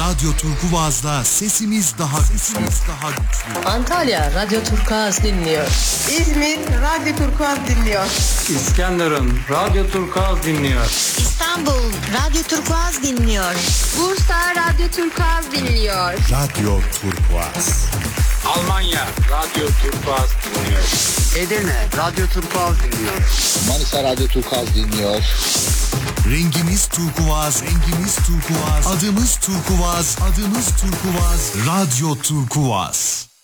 Radyo Turkuaz'da sesimiz daha güçlü. Antalya Radyo Turkuaz dinliyor. İzmir Radyo Turkuaz dinliyor. İskenderun Radyo Turkuaz dinliyor. İstanbul Radyo Turkuaz dinliyor. Bursa Radyo Turkuaz dinliyor. Radyo Turkuaz. Almanya Radyo Turkuaz dinliyor. Edirne Radyo Turkuaz dinliyor. Manisa Radyo Turkuaz dinliyor. Rengimiz turkuaz, adımız turkuaz, Radyo Turkuaz.